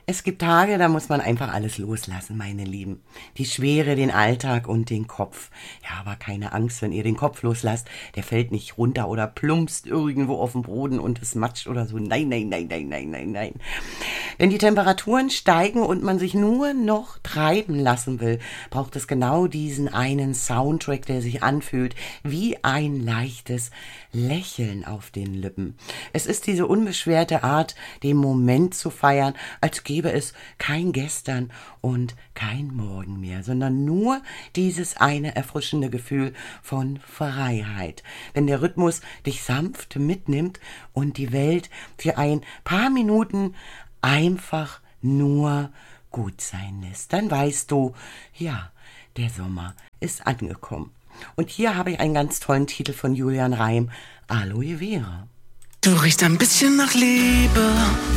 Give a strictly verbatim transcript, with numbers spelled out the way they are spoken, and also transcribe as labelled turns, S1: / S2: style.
S1: Es gibt Tage, da muss man einfach alles loslassen, meine Lieben. Die Schwere, den Alltag und den Kopf. Ja, aber keine Angst, wenn ihr den Kopf loslasst, der fällt nicht runter oder plumpst irgendwo auf den Boden und es matscht oder so. Nein, nein, nein, nein, nein, nein, nein. Wenn die Temperaturen steigen und man sich nur noch treiben lassen will, braucht es genau diesen einen Soundtrack, der sich anfühlt wie ein leichtes Lächeln auf den Lippen. Es ist diese unbeschwerte Art, den Moment zu feiern, als gäbe es kein Gestern und kein Morgen mehr, sondern nur dieses eine erfrischende Gefühl von Freiheit. Wenn der Rhythmus dich sanft mitnimmt und die Welt für ein paar Minuten einfach nur gut sein lässt, dann weißt du, ja, der Sommer ist angekommen. Und hier habe ich einen ganz tollen Titel von Julian Reim, Aloe Vera.
S2: Du riechst ein bisschen nach Liebe,